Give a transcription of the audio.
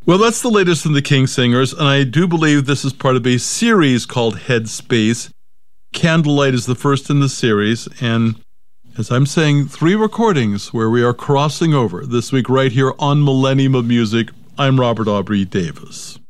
Well, that's the latest from the King Singers, and I do believe this is part of a series called Headspace. Candlelight is the first in the series, and as I'm saying, 3 recordings where we are crossing over this week right here on Millennium of Music. I'm Robert Aubrey Davis.